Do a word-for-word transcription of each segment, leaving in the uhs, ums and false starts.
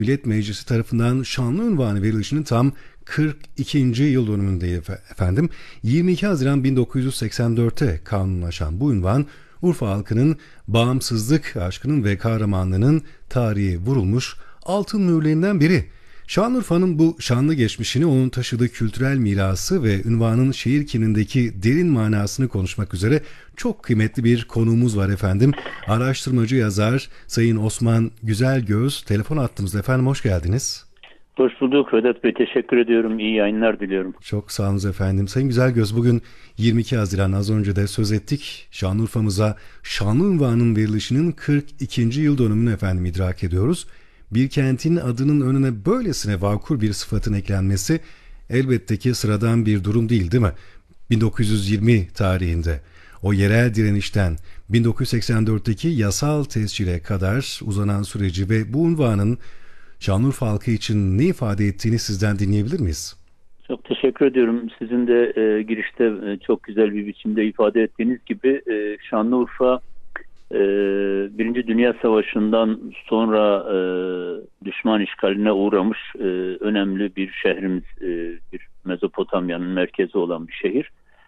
Millet Meclisi tarafından şanlı unvanı verilişinin tam kırk ikinci yıl dönümündeyiz efendim. yirmi iki Haziran bin dokuz yüz seksen dörtte kanunlaşan bu unvan, Urfa halkının bağımsızlık aşkının ve kahramanlığının tarihi vurulmuş altın mühürlerinden biri. Şanlıurfa'nın bu şanlı geçmişini, onun taşıdığı kültürel mirası ve unvanın şehir kimliğindeki derin manasını konuşmak üzere çok kıymetli bir konuğumuz var efendim. Araştırmacı yazar Sayın Osman Güzelgöz telefon attığımızda. Efendim hoş geldiniz. Hoş bulduk Vedat Bey, teşekkür ediyorum. İyi yayınlar diliyorum. Çok sağ olun efendim. Sayın Güzelgöz, bugün yirmi iki Haziran, az önce de söz ettik. Şanlıurfa'mıza şanlı unvanın verilişinin kırk ikinci yıl dönümünü efendim idrak ediyoruz. Bir kentin adının önüne böylesine vakur bir sıfatın eklenmesi elbette ki sıradan bir durum değil, değil mi? bin dokuz yüz yirmi tarihinde o yerel direnişten bin dokuz yüz seksen dörtteki yasal tescile kadar uzanan süreci ve bu unvanın Şanlıurfa halkı için ne ifade ettiğini sizden dinleyebilir miyiz? Çok teşekkür ediyorum. Sizin de e, girişte e, çok güzel bir biçimde ifade ettiğiniz gibi e, Şanlıurfa e, Birinci Dünya Savaşı'ndan sonra e, düşman işgaline uğramış e, önemli bir şehrimiz, e, bir Mezopotamya'nın merkezi olan bir şehir.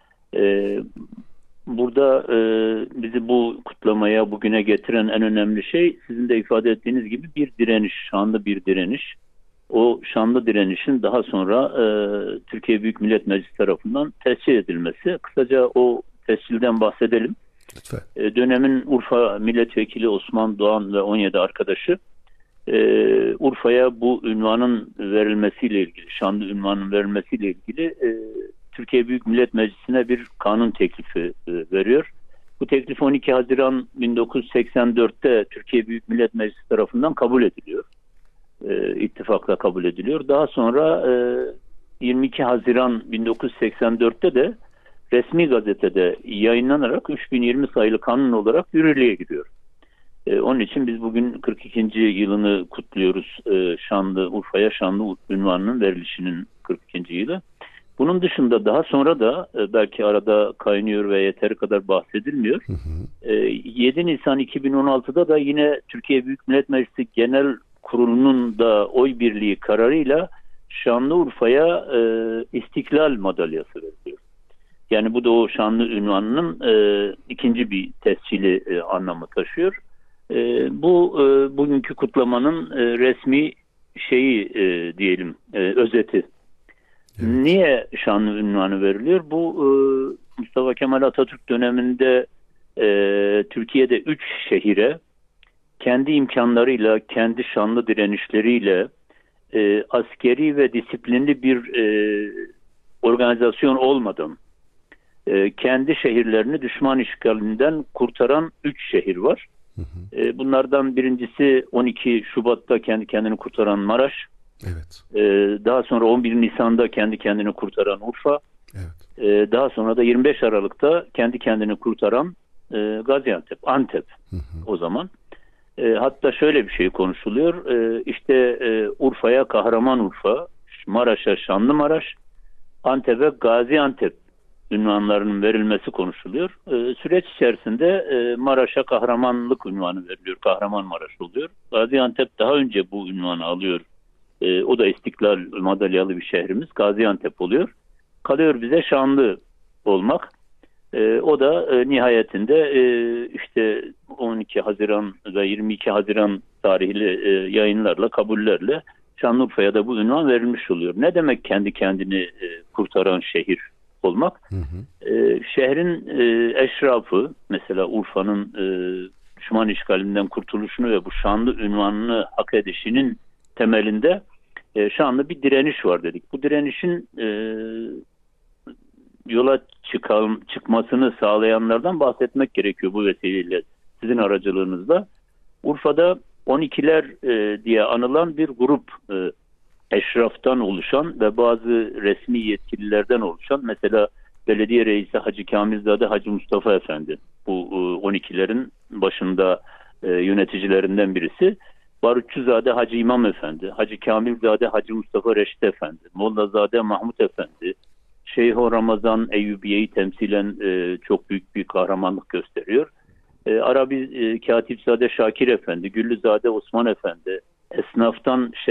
E, Burada e, bizi bu kutlamaya, bugüne getiren en önemli şey, sizin de ifade ettiğiniz gibi, bir direniş, şanlı bir direniş. O şanlı direnişin daha sonra e, Türkiye Büyük Millet Meclisi tarafından tescil edilmesi. Kısaca o tescilden bahsedelim. Lütfen. E, dönemin Urfa Milletvekili Osman Doğan ve on yedi arkadaşı e, Urfa'ya bu ünvanın verilmesiyle ilgili, şanlı ünvanın verilmesiyle ilgili e, Türkiye Büyük Millet Meclisi'ne bir kanun teklifi e, veriyor. Bu teklif on iki Haziran bin dokuz yüz seksen dörtte Türkiye Büyük Millet Meclisi tarafından kabul ediliyor. E, ittifakla kabul ediliyor. Daha sonra e, yirmi iki Haziran bin dokuz yüz seksen dörtte de resmi gazetede yayınlanarak üç bin yirmi sayılı kanun olarak yürürlüğe giriyor. E, onun için biz bugün kırk ikinci yılını kutluyoruz. E, şanlı Urfa'ya şanlı unvanının verilişinin kırk ikinci yılı. Bunun dışında daha sonra da belki arada kaynıyor ve yeteri kadar bahsedilmiyor. Hı hı. yedi Nisan iki bin on altıda da yine Türkiye Büyük Millet Meclisi Genel Kurulu'nun da oy birliği kararıyla Şanlıurfa'ya e, İstiklal Madalyası veriliyor. Yani bu da o şanlı ünvanının e, ikinci bir tescili e, anlamı taşıyor. E, bu e, bugünkü kutlamanın e, resmi şeyi e, diyelim, e, özeti. Evet. Niye şanlı ünvanı veriliyor? Bu e, Mustafa Kemal Atatürk döneminde e, Türkiye'de üç şehire kendi imkanlarıyla, kendi şanlı direnişleriyle e, askeri ve disiplinli bir e, organizasyon olmadan e, kendi şehirlerini düşman işgalinden kurtaran üç şehir var. Hı hı. E, bunlardan birincisi on iki Şubat'ta kendi kendini kurtaran Maraş. Evet. Ee, daha sonra on bir Nisan'da kendi kendini kurtaran Urfa. Evet. Ee, daha sonra da yirmi beş Aralık'ta kendi kendini kurtaran e, Gaziantep, Antep hı hı. o zaman. E, hatta şöyle bir şey konuşuluyor. E, işte e, Urfa'ya Kahraman Urfa, Maraş'a Şanlı Maraş, Antep'e Gaziantep ünvanlarının verilmesi konuşuluyor. E, süreç içerisinde e, Maraş'a kahramanlık ünvanı veriliyor. Kahraman Maraş oluyor. Gaziantep daha önce bu ünvanı alıyor. E, o da İstiklal madalyalı bir şehrimiz. Gaziantep oluyor. Kalıyor bize şanlı olmak. E, o da e, nihayetinde e, işte on iki Haziran ve yirmi iki Haziran tarihli e, yayınlarla, kabullerle Şanlıurfa'ya da bu ünvan verilmiş oluyor. Ne demek kendi kendini e, kurtaran şehir olmak? Hı hı. E, şehrin e, eşrafı, mesela Urfa'nın e, düşman işgalinden kurtuluşunu ve bu şanlı ünvanını hak edişinin temelinde e, şanlı bir direniş var dedik. Bu direnişin e, yola çıkan, çıkmasını sağlayanlardan bahsetmek gerekiyor bu vesileyle, sizin aracılığınızla. Urfa'da on ikiler e, diye anılan bir grup, e, eşraftan oluşan ve bazı resmi yetkililerden oluşan, mesela belediye reisi Hacı Kamilzade Hacı Mustafa Efendi, bu e, on ikilerin başında e, yöneticilerinden birisi. Barutçuzade Hacı İmam Efendi, Hacı Kamilzade Hacı Mustafa Reşit Efendi, Mollazade Mahmut Efendi, Şeyh-o Ramazan Eyyubiye'yi temsilen e, çok büyük bir kahramanlık gösteriyor. E, Arabi e, Katipzade Şakir Efendi, Güllüzade Osman Efendi, esnaftan